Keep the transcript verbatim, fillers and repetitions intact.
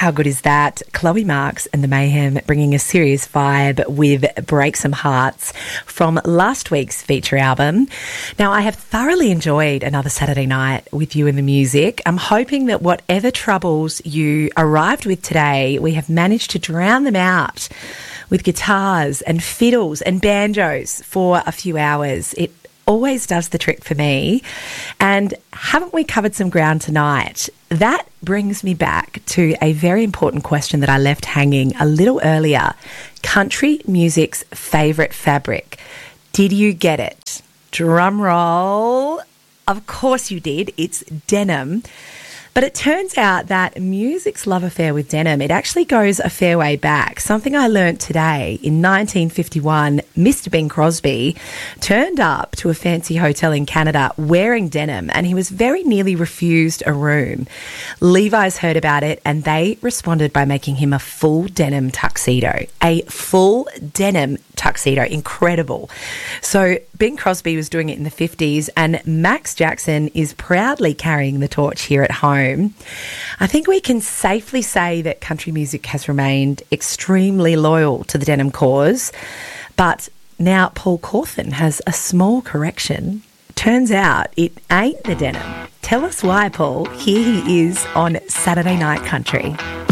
How good is that? Chloe Marks and the Mayhem bringing a serious vibe with Break Some Hearts from last week's feature album. Now, I have thoroughly enjoyed another Saturday night with you and the music. I'm hoping that whatever troubles you arrived with today, we have managed to drown them out with guitars and fiddles and banjos for a few hours. It always does the trick for me. And haven't we covered some ground tonight? That brings me back to a very important question that I left hanging a little earlier. Country music's favourite fabric. Did you get it? Drum roll. Of course you did. It's denim. But it turns out that music's love affair with denim, it actually goes a fair way back. Something I learnt today. In nineteen fifty-one, Mister Bing Crosby turned up to a fancy hotel in Canada wearing denim, and he was very nearly refused a room. Levi's heard about it, and they responded by making him a full denim tuxedo. A full denim tuxedo. Incredible. So Bing Crosby was doing it in the fifties, and Max Jackson is proudly carrying the torch here at home. I think we can safely say that country music has remained extremely loyal to the denim cause, but now Paul Cawthon has a small correction. Turns out it ain't the denim. Tell us why, Paul. Here he is on Saturday Night Country.